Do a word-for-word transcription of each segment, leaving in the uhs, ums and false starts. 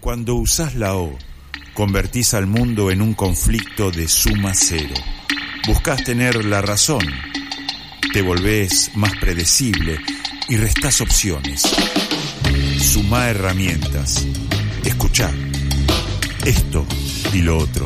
Cuando usás la O, convertís al mundo en un conflicto de suma cero. Buscás tener la razón, te volvés más predecible y restás opciones. Sumá herramientas, escuchá esto y lo otro.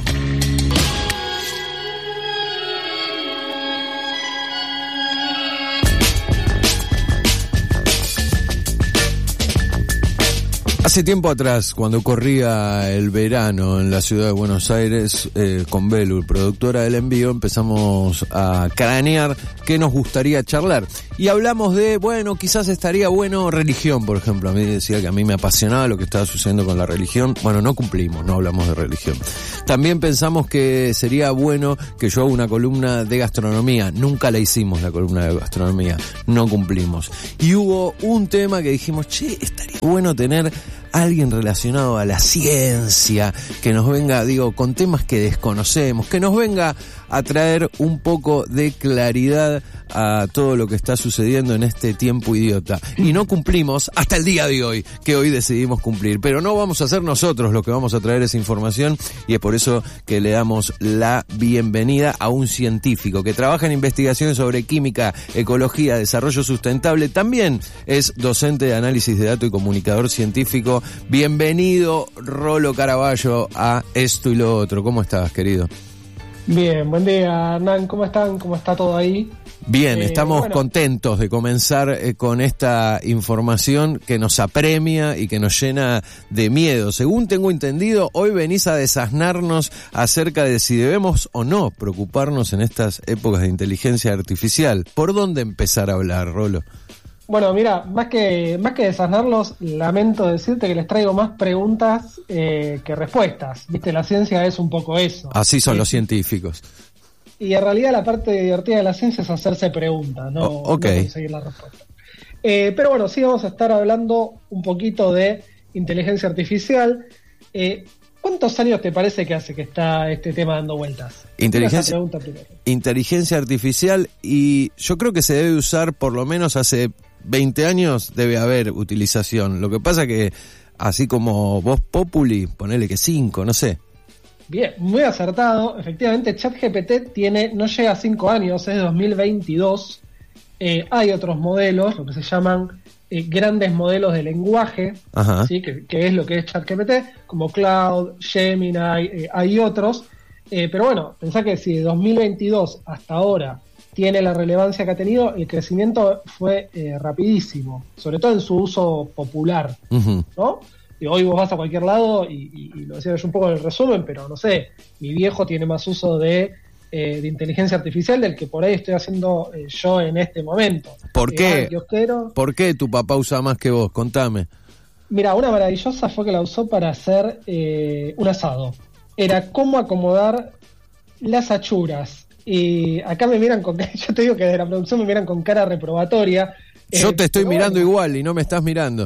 Hace tiempo atrás, cuando corría el verano en la ciudad de Buenos Aires, eh, con Belu, productora del envío, empezamos a cranear qué nos gustaría charlar. Y hablamos de, bueno, quizás estaría bueno religión, por ejemplo. A mí decía que a mí me apasionaba lo que estaba sucediendo con la religión. Bueno, no cumplimos, no hablamos de religión. También pensamos que sería bueno que yo haga una columna de gastronomía. Nunca la hicimos, la columna de gastronomía. No cumplimos. Y hubo un tema que dijimos, che, estaría bueno tener alguien relacionado a la ciencia, que nos venga, digo, con temas que desconocemos, que nos venga a traer un poco de claridad a todo lo que está sucediendo en este tiempo idiota. Y no cumplimos hasta el día de hoy, que hoy decidimos cumplir. Pero no vamos a ser nosotros los que vamos a traer esa información, y es por eso que le damos la bienvenida a un científico que trabaja en investigaciones sobre química, ecología, desarrollo sustentable. También es docente de análisis de datos y comunicador científico. Bienvenido, Rolo Caraballo, a Esto y lo Otro. ¿Cómo estás, querido? Bien, buen día, Hernán. ¿Cómo están? ¿Cómo está todo ahí? Bien, eh, estamos bueno. contentos de comenzar eh, con esta información que nos apremia y que nos llena de miedo. Según tengo entendido, hoy venís a desasnarnos acerca de si debemos o no preocuparnos en estas épocas de inteligencia artificial. ¿Por dónde empezar a hablar, Rolo? Bueno, mira, más que más que desasnarlos, lamento decirte que les traigo más preguntas eh, que respuestas. Viste, la ciencia es un poco eso. Así son ¿sí? los científicos. Y en realidad la parte divertida de la ciencia es hacerse preguntas, no, oh, okay. no conseguir la respuesta. Eh, pero bueno, sí vamos a estar hablando un poquito de inteligencia artificial. Eh, ¿Cuántos años te parece que hace que está este tema dando vueltas? Inteligencia, inteligencia artificial, y yo creo que se debe usar por lo menos hace veinte años, debe haber utilización. Lo que pasa que, así como Voz Populi, ponele que cinco, no sé. Bien, muy acertado. Efectivamente, ChatGPT tiene, no llega a cinco años, es de dos mil veintidós. Eh, hay otros modelos, lo que se llaman eh, grandes modelos de lenguaje, ¿sí? que, que es lo que es ChatGPT, como Cloud, Gemini, eh, hay otros. Eh, pero bueno, pensá que si de dos mil veintidós hasta ahora tiene la relevancia que ha tenido, el crecimiento fue eh, rapidísimo, sobre todo en su uso popular, uh-huh. ¿no? Y hoy vos vas a cualquier lado, y, y, y lo decía yo un poco en el resumen, pero no sé, mi viejo tiene más uso de, eh, de inteligencia artificial del que por ahí estoy haciendo eh, yo en este momento. ¿Por qué? Eh, ¿Por qué tu papá usa más que vos? Contame. Mira, una maravillosa fue que la usó para hacer eh, un asado. Era cómo acomodar las achuras. Y acá me miran con, yo te digo que desde la producción me miran con cara reprobatoria. Yo eh, te estoy mirando bueno. igual y no me estás mirando.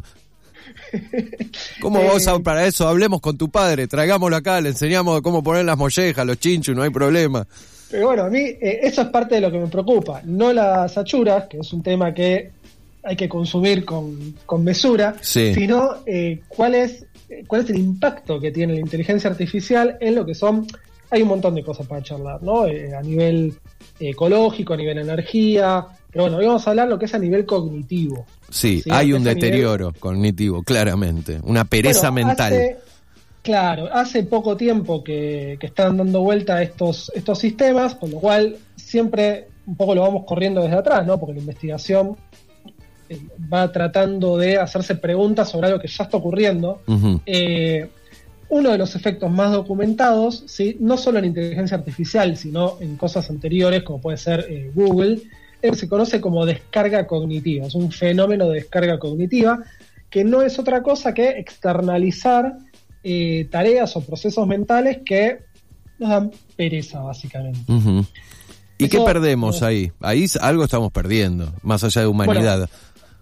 ¿Cómo eh, vos para eso? Hablemos con tu padre, traigámoslo acá, le enseñamos cómo poner las mollejas, los chinchus, no hay problema. Pero bueno, a mí eh, eso es parte de lo que me preocupa, no las achuras, que es un tema que hay que consumir con, con mesura, sí. sino eh, cuál es cuál es el impacto que tiene la inteligencia artificial en lo que son. Hay un montón de cosas para charlar, ¿no? Eh, a nivel ecológico, a nivel energía, pero bueno, hoy vamos a hablar lo que es a nivel cognitivo. Sí, ¿sí? hay un deterioro nivel... cognitivo, claramente, una pereza bueno, mental. Hace, claro, hace poco tiempo que, que están dando vuelta estos, estos sistemas, con lo cual siempre un poco lo vamos corriendo desde atrás, ¿no? Porque la investigación eh, va tratando de hacerse preguntas sobre algo que ya está ocurriendo. Uh-huh. Eh, Uno de los efectos más documentados, ¿sí? No solo en inteligencia artificial, sino en cosas anteriores, como puede ser eh, Google, eh, se conoce como descarga cognitiva. Es un fenómeno de descarga cognitiva que no es otra cosa que externalizar eh, tareas o procesos mentales que nos dan pereza, básicamente. Uh-huh. ¿Y Eso, qué perdemos no, ahí? Ahí algo estamos perdiendo, más allá de humanidad. Bueno,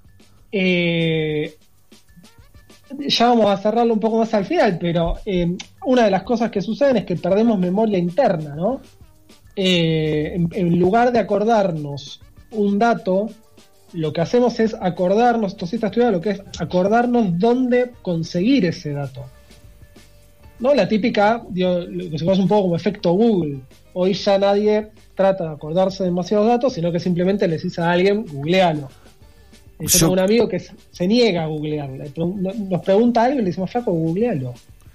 eh... ya vamos a cerrarlo un poco más al final, pero eh, una de las cosas que suceden es que perdemos memoria interna, ¿no? Eh, en, en lugar de acordarnos un dato, lo que hacemos es acordarnos, esto sí está estudiado, lo que es acordarnos dónde conseguir ese dato. ¿no? La típica, digo, lo que se conoce un poco como efecto Google. Hoy ya nadie trata de acordarse de demasiados datos, sino que simplemente le dices a alguien, googlealo. Yo, Yo tengo un amigo que se niega a googlear. Nos pregunta algo y le decimos, flaco, googlealo.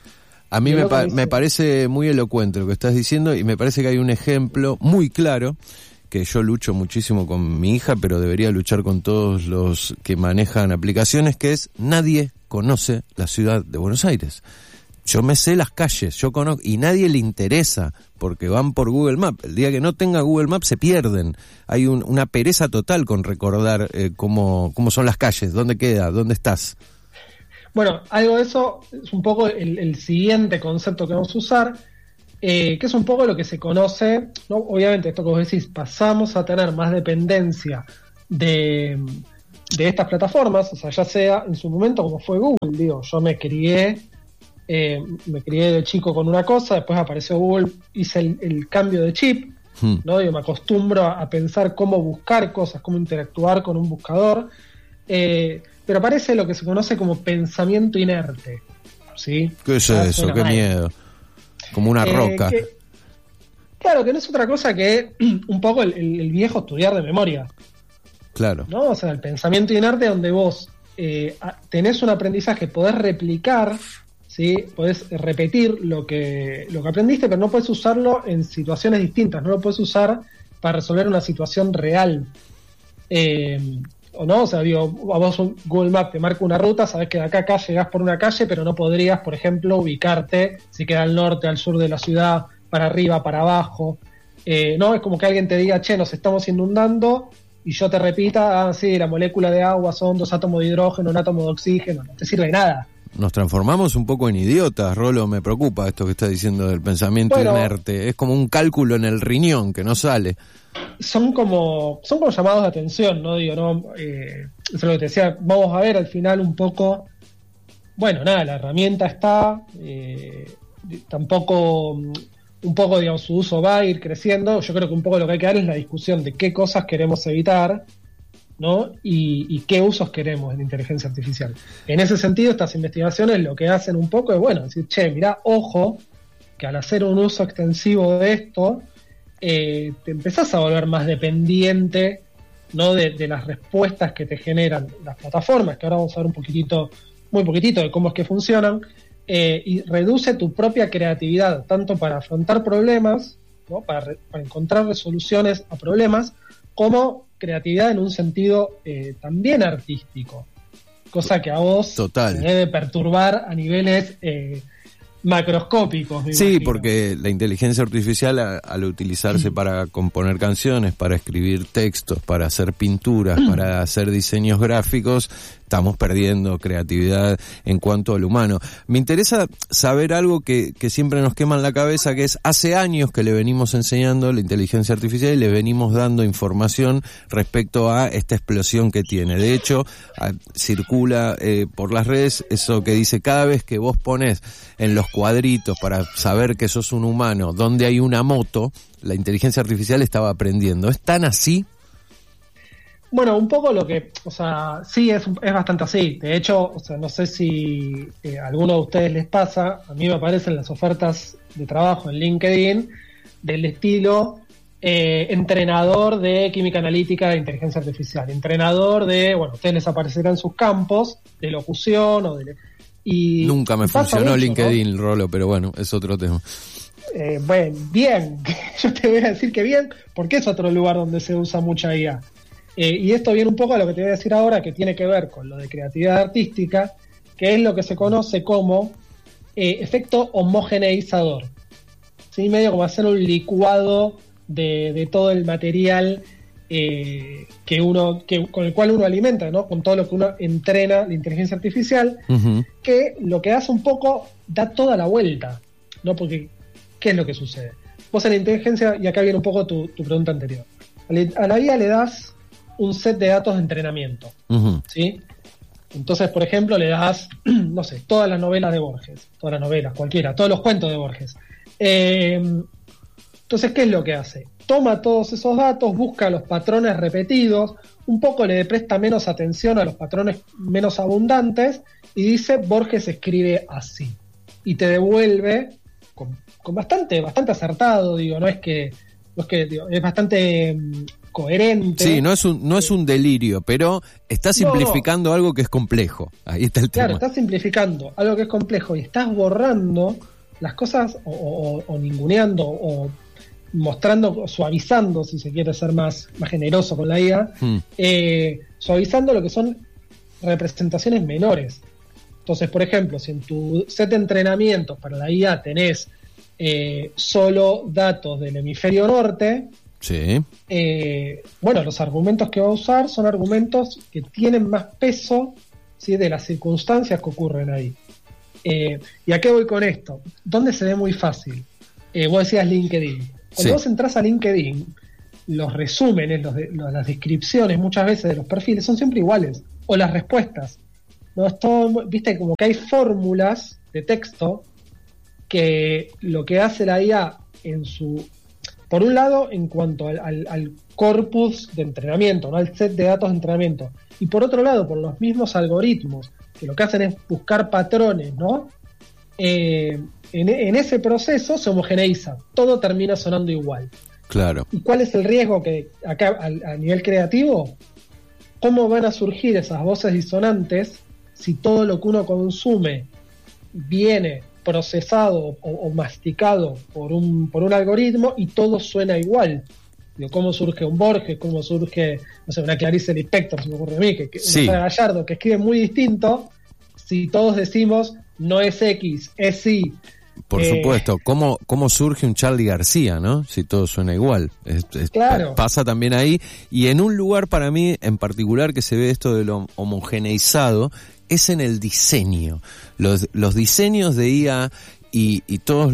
A mí me, pa- me parece muy elocuente lo que estás diciendo y me parece que hay un ejemplo muy claro que yo lucho muchísimo con mi hija, pero debería luchar con todos los que manejan aplicaciones, que es nadie conoce la ciudad de Buenos Aires. Yo me sé las calles, yo conozco, y nadie le interesa, porque van por Google Maps. El día que no tenga Google Maps se pierden. Hay un, una pereza total con recordar eh, cómo, cómo son las calles, dónde queda, dónde estás. Bueno, algo de eso es un poco el, el siguiente concepto que vamos a usar, eh, que es un poco lo que se conoce, ¿no? Obviamente, esto que vos decís, pasamos a tener más dependencia de, de estas plataformas, o sea, ya sea en su momento como fue Google, digo, yo me crié... Eh, me crié de chico con una cosa, después apareció Google, hice el, el cambio de chip, hmm. ¿no? Yo me acostumbro a, a pensar cómo buscar cosas, cómo interactuar con un buscador, eh, pero aparece lo que se conoce como pensamiento inerte, ¿sí? ¿Qué es ah, eso? Qué mal. Miedo. Como una eh, roca. Que, claro, que no es otra cosa que un poco el, el, el viejo estudiar de memoria. Claro. ¿No? O sea, el pensamiento inerte donde vos eh, tenés un aprendizaje, podés replicar, ¿sí? Podés repetir lo que, lo que aprendiste, pero no podés usarlo en situaciones distintas, no lo podés usar para resolver una situación real. Eh, o no, o sea, digo, a vos un Google Maps te marca una ruta, sabés que de acá a acá llegás por una calle, pero no podrías, por ejemplo, ubicarte si queda al norte, al sur de la ciudad, para arriba, para abajo. Eh, no, es como que alguien te diga, che, nos estamos inundando, y yo te repita, ah, sí, la molécula de agua son dos átomos de hidrógeno, un átomo de oxígeno, no te sirve de nada. Nos transformamos un poco en idiotas, Rolo, me preocupa esto que estás diciendo del pensamiento bueno, inerte. Es como un cálculo en el riñón que no sale. Son como son como llamados de atención, ¿no? Digo, no, eh, eso es lo que te decía, vamos a ver al final un poco, bueno, nada, la herramienta está, eh, tampoco, un poco, digamos, su uso va a ir creciendo. Yo creo que un poco lo que hay que dar es la discusión de qué cosas queremos evitar, ¿no? Y, y qué usos queremos en inteligencia artificial. En ese sentido, estas investigaciones lo que hacen un poco es, bueno, decir, che, mirá, ojo, que al hacer un uso extensivo de esto, eh, te empezás a volver más dependiente, ¿no? De, de las respuestas que te generan las plataformas, que ahora vamos a ver un poquitito, muy poquitito de cómo es que funcionan, eh, y reduce tu propia creatividad, tanto para afrontar problemas, ¿no? Para, re, para encontrar resoluciones a problemas, como creatividad en un sentido eh, también artístico, cosa que a vos Total. te debe perturbar a niveles eh, macroscópicos. Sí, imagino. Porque la inteligencia artificial a, al utilizarse para componer canciones, para escribir textos, para hacer pinturas, para hacer diseños gráficos, estamos perdiendo creatividad en cuanto al humano. Me interesa saber algo que, que siempre nos quema en la cabeza, que es hace años que le venimos enseñando la inteligencia artificial y le venimos dando información respecto a esta explosión que tiene. De hecho, a, circula eh, por las redes eso que dice, cada vez que vos pones en los cuadritos para saber que sos un humano donde hay una moto, la inteligencia artificial estaba aprendiendo. ¿Es tan así? Bueno, un poco lo que, o sea, sí, es, es bastante así. De hecho, o sea, no sé si eh, a alguno de ustedes les pasa, a mí me aparecen las ofertas de trabajo en LinkedIn del estilo eh, entrenador de química analítica de inteligencia artificial, entrenador de, bueno, ustedes les aparecerán sus campos de locución o de... Y nunca me funcionó mucho, LinkedIn, ¿no? Rolo, pero bueno, es otro tema. Eh, bueno, bien, yo te voy a decir que bien, porque es otro lugar donde se usa mucha I A. Eh, y esto viene un poco a lo que te voy a decir ahora, que tiene que ver con lo de creatividad artística, que es lo que se conoce como eh, efecto homogeneizador. ¿Sí? Medio como hacer un licuado de, de todo el material eh, que uno, que, con el cual uno alimenta, ¿no? Con todo lo que uno entrena la inteligencia artificial, uh-huh. que lo que hace un poco da toda la vuelta, ¿no? Porque, ¿qué es lo que sucede? Vos en la inteligencia, y acá viene un poco tu, tu pregunta anterior, a la I A le das un set de datos de entrenamiento, uh-huh. ¿sí? Entonces, por ejemplo, le das, no sé, todas las novelas de Borges, todas las novelas, cualquiera, todos los cuentos de Borges. Eh, entonces, ¿qué es lo que hace? Toma todos esos datos, busca los patrones repetidos, un poco le presta menos atención a los patrones menos abundantes y dice, Borges escribe así. y te devuelve con, con bastante, bastante acertado, digo, no es que, no es que digo, es bastante um, coherente. Sí, no es un, no es un delirio, pero está simplificando no, no. algo que es complejo. Ahí está el claro, tema. Claro, estás simplificando algo que es complejo y estás borrando las cosas o, o, o ninguneando o mostrando, suavizando, si se quiere ser más, más generoso con la I A, hmm. eh, suavizando lo que son representaciones menores. Entonces, por ejemplo, si en tu set de entrenamientos para la I A tenés eh, solo datos del hemisferio norte, sí. eh, bueno, los argumentos que va a usar son argumentos que tienen más peso, ¿sí?, de las circunstancias que ocurren ahí. Eh, ¿Y a qué voy con esto? ¿Dónde se ve muy fácil? Eh, vos decías LinkedIn. Cuando sí. vos entras a LinkedIn, los resúmenes, los de, los, las descripciones muchas veces de los perfiles son siempre iguales, o las respuestas. No es todo, viste, como que hay fórmulas de texto que lo que hace la I A en su, por un lado, en cuanto al, al, al corpus de entrenamiento, ¿no?, al set de datos de entrenamiento, y por otro lado, por los mismos algoritmos, que lo que hacen es buscar patrones, ¿no? Eh, en, en ese proceso se homogeneiza, todo termina sonando igual. Claro. ¿Y cuál es el riesgo que acá a, a nivel creativo? ¿Cómo van a surgir esas voces disonantes si todo lo que uno consume viene procesado o, o masticado por un, por un algoritmo y todo suena igual? Digo, ¿cómo surge un Borges? ¿Cómo surge, no sé, una Clarice Lispector, se me ocurre a mí, que, que sí. una Sara Gallardo, que escribe muy distinto, si todos decimos no es X, es Y? Por eh, supuesto, ¿Cómo, ¿cómo surge un Charly García, no? Si todo suena igual. Es, es, claro. Pasa también ahí. Y en un lugar para mí en particular que se ve esto de lo homogeneizado es en el diseño. Los, los diseños de I A y, y todas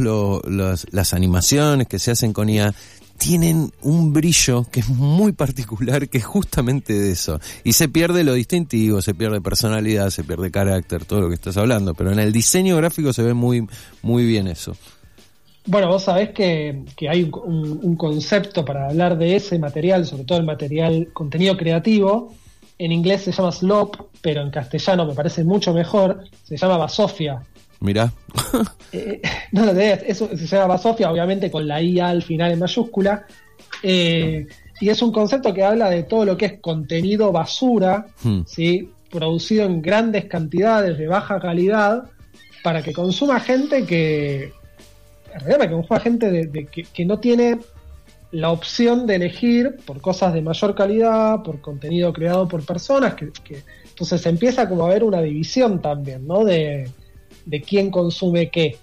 las animaciones que se hacen con I A tienen un brillo que es muy particular, que es justamente de eso. Y se pierde lo distintivo, se pierde personalidad, se pierde carácter, todo lo que estás hablando. Pero en el diseño gráfico se ve muy, muy bien eso. Bueno, vos sabés que, que hay un, un concepto para hablar de ese material, sobre todo el material, contenido creativo. En inglés se llama slop, pero en castellano me parece mucho mejor. Se llama basofia. Mirá. eh, no lo tenés, eso se llama basofia, obviamente con la I A al final en mayúscula. Eh, y es un concepto que habla de todo lo que es contenido basura, hmm. ¿sí?, producido en grandes cantidades, de baja calidad, para que consuma gente que. En realidad, para que consuma gente de, de, que, que no tiene la opción de elegir por cosas de mayor calidad, por contenido creado por personas. que, que Entonces empieza como a haber una división también, ¿no?, de. de quién consume qué.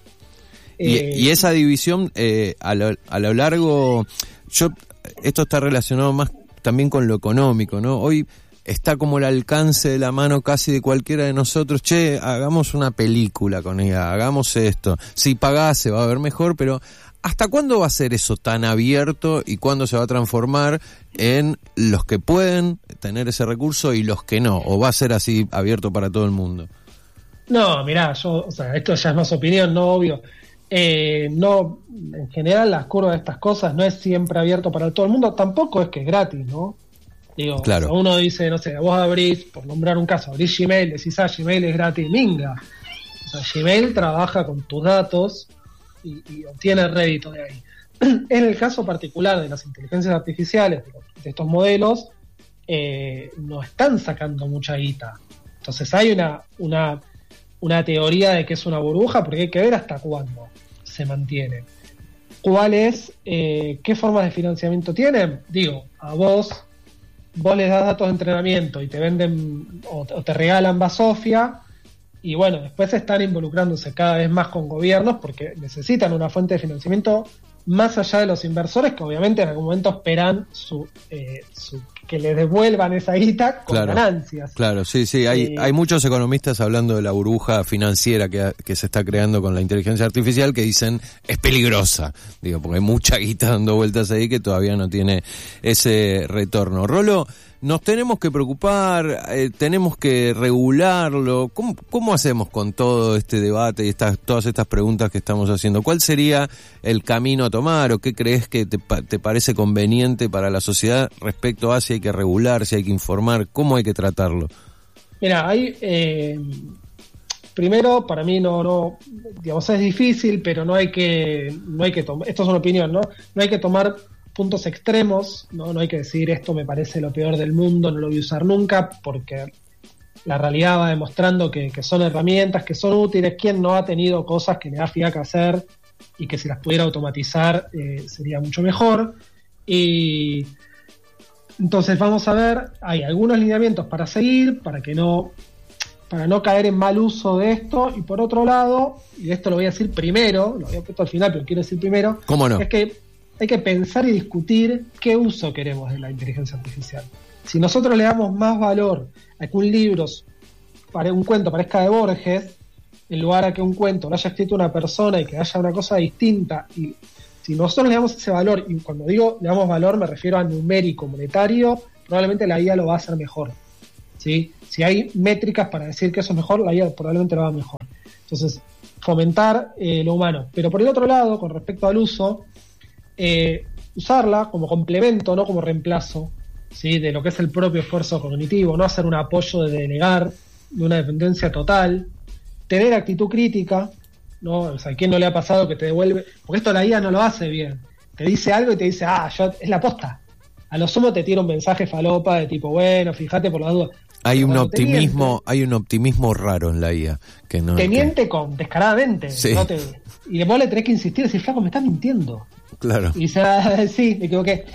Y, eh, y esa división eh, a, lo, a lo largo, yo esto está relacionado más también con lo económico, ¿no? Hoy está como el alcance de la mano casi de cualquiera de nosotros. Che, hagamos una película con ella, hagamos esto. Si pagás se va a ver mejor, pero ¿hasta cuándo va a ser eso tan abierto y cuándo se va a transformar en los que pueden tener ese recurso y los que no? ¿O va a ser así abierto para todo el mundo? No, mirá, yo, o sea, esto ya es más opinión, no obvio. Eh, no, en general las curvas de estas cosas no es siempre abierto para todo el mundo, tampoco es que es gratis, ¿no? Digo, claro. O sea, uno dice, no sé, vos abrís, por nombrar un caso, abrís Gmail, decís, ah, Gmail es gratis, minga. O sea, Gmail trabaja con tus datos y, y obtiene rédito de ahí. En el caso particular de las inteligencias artificiales, de, los, de estos modelos, eh, no están sacando mucha guita. Entonces hay una, una una teoría de que es una burbuja, porque hay que ver hasta cuándo se mantiene. ¿Cuál es, eh, qué formas de financiamiento tienen? Digo, a vos, vos les das datos de entrenamiento y te venden o, o te regalan basofia, y bueno, después están involucrándose cada vez más con gobiernos porque necesitan una fuente de financiamiento más allá de los inversores, que obviamente en algún momento esperan su, eh, su que les devuelvan esa guita con claro, ganancias. Claro, sí, sí. Hay, eh, hay muchos economistas hablando de la burbuja financiera que, que se está creando con la inteligencia artificial que dicen es peligrosa. Digo, porque hay mucha guita dando vueltas ahí que todavía no tiene ese retorno. Rolo, nos tenemos que preocupar, eh, tenemos que regularlo. ¿Cómo, ¿Cómo hacemos con todo este debate y estas, todas estas preguntas que estamos haciendo? ¿Cuál sería el camino a tomar o qué crees que te, te parece conveniente para la sociedad respecto a si hay que regular, si hay que informar, cómo hay que tratarlo? Mira, hay, eh, primero, para mí no, no, digamos, es difícil, pero no hay que, no hay que tomar, esto es una opinión, ¿no? No hay que tomar puntos extremos, ¿no? No hay que decir esto me parece lo peor del mundo, no lo voy a usar nunca, porque la realidad va demostrando que, que son herramientas, que son útiles. ¿Quién no ha tenido cosas que le da fiaca hacer y que si las pudiera automatizar eh, sería mucho mejor? Y entonces vamos a ver, hay algunos lineamientos para seguir, para que no, para no caer en mal uso de esto, y por otro lado, y esto lo voy a decir primero, lo había puesto al final, pero quiero decir primero, ¿cómo no? Es que hay que pensar y discutir qué uso queremos de la inteligencia artificial. Si nosotros le damos más valor a que un libro, para un cuento parezca de Borges, en lugar a que un cuento lo haya escrito una persona y que haya una cosa distinta, y si nosotros le damos ese valor, y cuando digo le damos valor me refiero a numérico, monetario, probablemente la I A lo va a hacer mejor, ¿sí? Si hay métricas para decir que eso es mejor, la I A probablemente lo va a mejor. Entonces, fomentar eh, lo humano. Pero por el otro lado, con respecto al uso, eh, usarla como complemento, no como reemplazo, ¿sí? De lo que es el propio esfuerzo cognitivo, no hacer un apoyo de delegar, de una dependencia total, tener actitud crítica, ¿no? O sea, ¿a quién no le ha pasado que te devuelve? Porque esto la I A no lo hace bien. Te dice algo y te dice, ah, yo, es la posta. A lo sumo te tira un mensaje falopa de tipo, bueno, fíjate por la duda. Hay Pero un te optimismo, miente, hay un optimismo raro en la I A. Que no, te que... miente con, descaradamente. Sí. ¿No? Te, y después le tenés que insistir y decir, flaco, me estás mintiendo. Claro. Y dice, ah, sí, me equivoqué.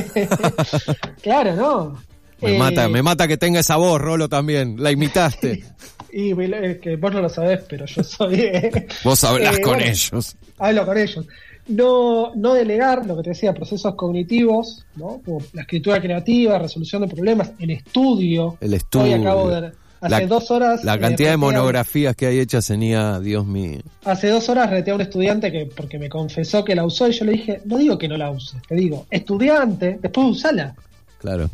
Claro, ¿no? Me eh, mata, me mata que tenga esa voz, Rolo, también. La imitaste. Y es que vos no lo sabés, pero yo soy... Eh, Vos hablás eh, con bueno, ellos. Hablo con ellos. No, no delegar, lo que te decía, procesos cognitivos, ¿no? Como la escritura creativa, resolución de problemas, el estudio. El estudio. Hoy acabo de... Hace la, dos horas... La cantidad eh, de monografías que hay hechas en I A, Dios mío. Hace dos horas reté a un estudiante que porque me confesó que la usó y yo le dije, no digo que no la uses, te digo, estudiante, después usala. Claro.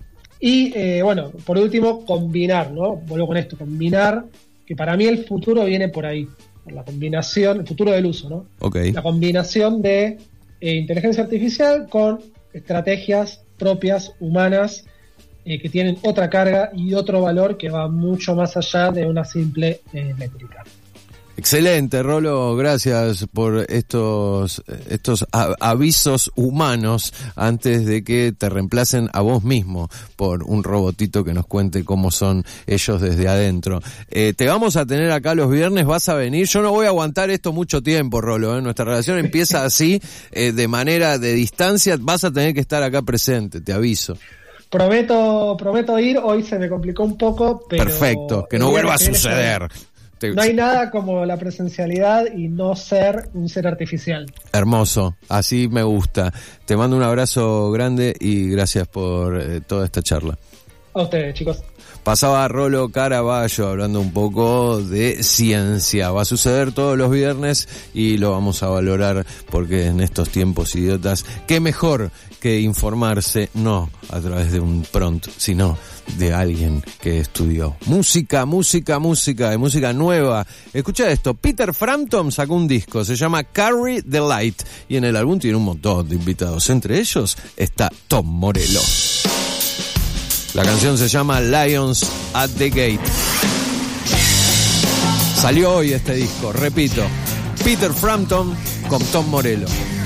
Y eh, bueno, por último, combinar, ¿no? Vuelvo con esto, combinar, que para mí el futuro viene por ahí, por la combinación, el futuro del uso, ¿no? Okay. La combinación de eh, inteligencia artificial con estrategias propias, humanas, eh, que tienen otra carga y otro valor que va mucho más allá de una simple eh, métrica. Excelente, Rolo, gracias por estos estos a- avisos humanos antes de que te reemplacen a vos mismo por un robotito que nos cuente cómo son ellos desde adentro. Eh, te vamos a tener acá los viernes, vas a venir. Yo no voy a aguantar esto mucho tiempo, Rolo, ¿eh? Nuestra relación empieza así, eh, de manera de distancia. Vas a tener que estar acá presente, te aviso. Prometo, prometo ir, hoy se me complicó un poco, pero... Perfecto, que no vuelva a suceder. Te... No hay nada como la presencialidad y no ser un ser artificial. Hermoso, así me gusta. Te mando un abrazo grande y gracias por eh, toda esta charla. A ustedes, chicos. Pasaba Rolo Caraballo hablando un poco de ciencia. Va a suceder todos los viernes y lo vamos a valorar porque en estos tiempos idiotas, qué mejor que informarse no a través de un prompt, sino de alguien que estudió. Música, música, música, de música nueva. Escucha esto, Peter Frampton sacó un disco, se llama Carry the Light y en el álbum tiene un montón de invitados. Entre ellos está Tom Morello. La canción se llama Lions at the Gate. Salió hoy este disco, repito, Peter Frampton con Tom Morello.